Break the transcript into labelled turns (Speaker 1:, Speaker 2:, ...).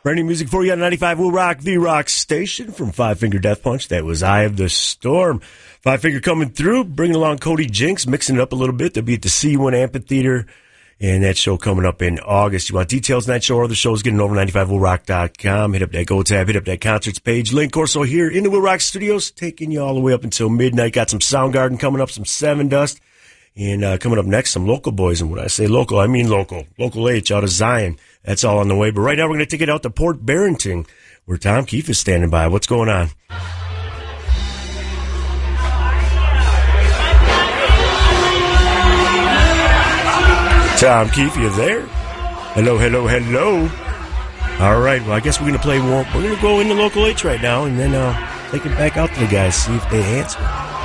Speaker 1: Brand new music for you on 95 Will Rock, the rock station from Five Finger Death Punch. That was Eye of the Storm. Five Finger coming through, bringing along Cody Jinks, mixing it up a little bit. They'll be at the C1 Amphitheater, and that show coming up in August. You want details on that show or other shows, get it over 95willrock.com. Hit up that Go tab, hit up that concerts page. Link also here in the Will Rock Studios, taking you all the way up until midnight. Got some Soundgarden coming up, some Seven Dust. And coming up next, some local boys. And when I say local, I mean local. Local H out of Zion. That's all on the way. But right now, we're going to take it out to Port Barrington, where Tom Keefe is standing by. What's going on? Tom Keefe, you there? Hello, hello, hello. All right, well, I guess we're going to play one. We're going to go into Local H right now and then take it back out to the guys, see if they answer.